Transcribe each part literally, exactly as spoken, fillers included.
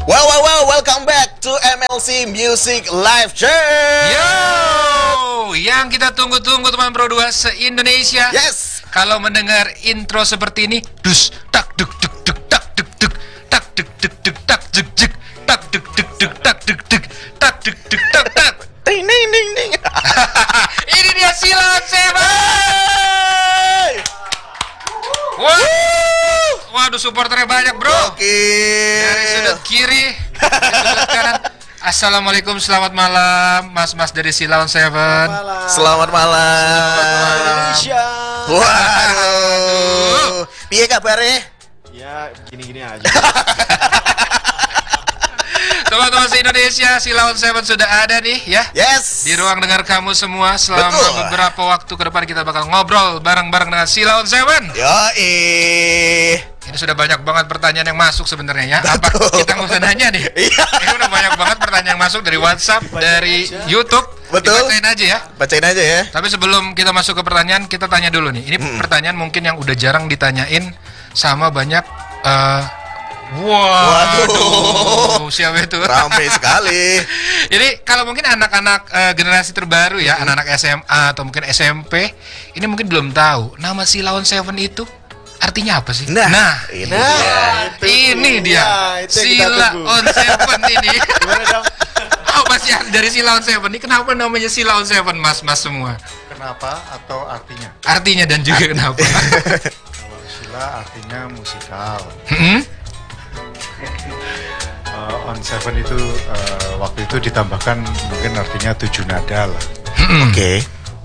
Wow, wow, wow, welcome back to M L C Music Live Show. Yo, yang kita tunggu-tunggu teman Pro dua se-Indonesia. Yes. Kalau mendengar intro seperti ini, dus tak duk duk duk tak duk duk tak duk duk duk tak duk duk tak duk duk duk tak duk duk tak duk duk tak tak. Ding ding ding ding. Ini dia Silon Seven. Wow. Waduh, supporternya banyak, bro. Oke. Dari sudut kiri, dari sudut kanan. Assalamualaikum, selamat malam, mas-mas dari Silon Seven. Selamat malam. Indonesia. Waduh. Piye kabarnya? Ya, gini-gini aja. Teman-teman se-Indonesia, Silon Seven sudah ada nih ya. Yes. Di ruang dengar kamu semua. Selama Betul. beberapa waktu ke depan kita bakal ngobrol bareng-bareng dengan Silon Seven. Yoi. Ini sudah banyak banget pertanyaan yang masuk sebenarnya ya. Apa Betul. kita nggak usah nanya nih? Iya. Ini udah banyak banget pertanyaan yang masuk dari WhatsApp, dari YouTube. Betul. Dibacain aja ya. Bacain aja ya. Tapi sebelum kita masuk ke pertanyaan, kita tanya dulu nih. Ini Mm-mm. pertanyaan mungkin yang udah jarang ditanyain sama banyak. Uh, Waduh. Waduh, siapa itu? Ramai sekali. Jadi kalau mungkin anak-anak uh, generasi terbaru ya, anak-anak S M A atau mungkin S M P, ini mungkin belum tahu nama Silon Seven itu artinya apa sih? Nah, nah ini Nah, dia. ini dia Ya, itu yang kita Sila tunggu. on Seven ini. Gimana dong? Apa sih dari Silon Seven ini? Kenapa namanya Silon Seven, mas-mas semua? Kenapa atau artinya? Artinya dan juga kenapa? Kalau Sila artinya musikal. Hmm? Uh, on seven itu uh, waktu itu ditambahkan mungkin artinya tujuh nada lah. Hmm. Oke.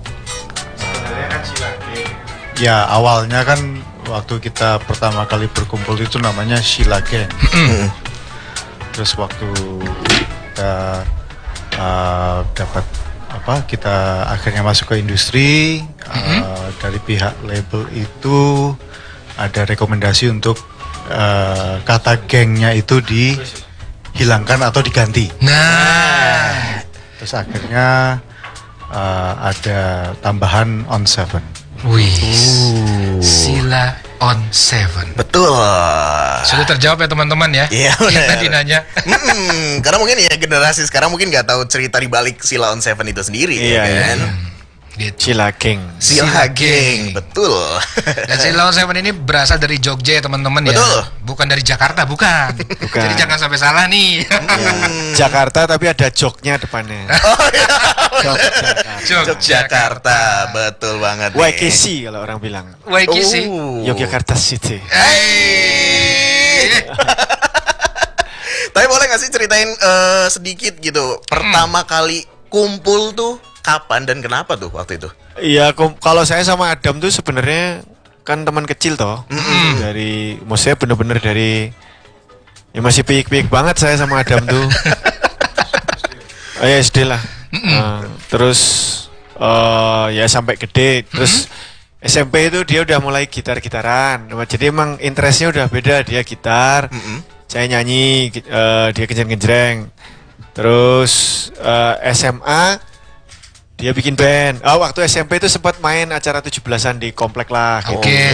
Ya awalnya kan waktu kita pertama kali berkumpul itu namanya Sheila Gang. Mm. Terus waktu kita uh, dapat apa kita akhirnya masuk ke industri, uh, dari pihak label itu ada rekomendasi untuk uh, kata gengnya itu dihilangkan atau diganti. Nah, Terus akhirnya uh, ada tambahan on seven. wih, Sila on Seven. Betul. Sudah terjawab ya teman-teman ya? Iya, Yang benar. tadi nanya. Mm-mm, karena mungkin ya generasi sekarang mungkin nggak tahu cerita di balik Sila on Seven itu sendiri, Iya, ya kan? Gitu. Cila King. Sila Sila Gang, Gang. betul. Dan Sila on Seven ini berasal dari Jogja ya teman-teman ya. Betul. Bukan dari Jakarta, bukan. Bukan. Jadi jangan sampai salah nih. Hmm. Jakarta tapi ada joknya depannya. Oh iya. Jogjakarta. Yogyakarta, betul banget. nih. Y K C kalau orang bilang. Wah, iki sih. Oh. Yogyakarta City. Hey. Tapi boleh gak sih ceritain eh, sedikit gitu, pertama kali kumpul tuh kapan dan kenapa tuh waktu itu? Iya, kom- kalau saya sama Adam tuh sebenarnya kan teman kecil toh. Dari maksudnya bener-bener dari ya masih piik-piik banget saya sama Adam tuh. Oh ya S D lah. Nah, terus eh, ya sampai gede. Terus S M P itu dia udah mulai gitar-gitaran. Jadi emang interestnya udah beda. Dia gitar, Mm-mm. saya nyanyi, gi- eh, dia kenceng-kenceng. Terus eh, S M A dia bikin band. Oh, waktu S M P itu sempat main acara tujuh belasan di komplek lah. Gitu. Oke.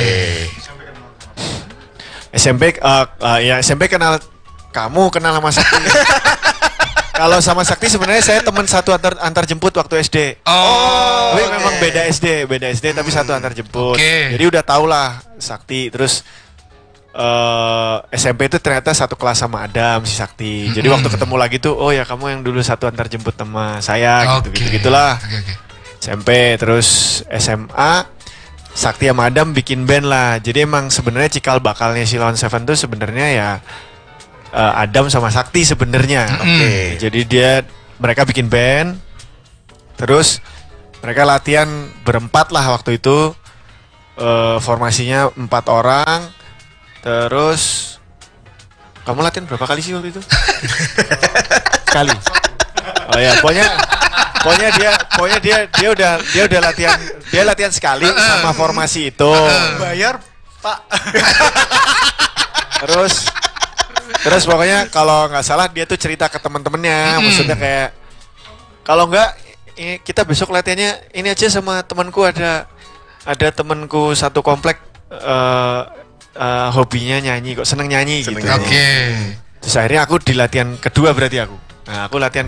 S M P, eh, eh, ya S M P kenal kamu, kenal sama Sakti. Kalau sama Sakti sebenarnya saya teman satu antar antar jemput waktu S D. Oh. Tapi oke. memang beda S D, beda S D tapi satu antar jemput. Oke. Jadi udah tau lah Sakti. Terus eh S M P itu ternyata satu kelas sama Adam si Sakti. Jadi waktu ketemu lagi tuh, oh ya kamu yang dulu satu antar jemput sama saya gitu Oke. gitu gitulah. Oke, oke. S M P terus S M A Sakti sama Adam bikin band lah. Jadi emang sebenarnya cikal bakalnya Silon Seven tuh sebenarnya ya eh, Adam sama Sakti sebenarnya. Oke. Jadi dia mereka bikin band. Terus mereka latihan berempat lah waktu itu. Eh, formasinya empat orang. Terus kamu latihan berapa kali sih waktu itu? Sekali. Oh ya, pokoknya pokoknya dia pokoknya dia dia udah dia udah latihan dia latihan sekali sama formasi itu. Bayar Pak. Terus terus pokoknya kalau nggak salah dia tuh cerita ke teman-temannya, maksudnya kayak kalau nggak ini kita besok latihannya ini aja sama temanku ada ada temanku satu komplek eh, eh, hobinya nyanyi kok seneng nyanyi Seneng gitu. nyanyi. Oke. Terus akhirnya aku di latihan kedua berarti aku. Nah, aku latihan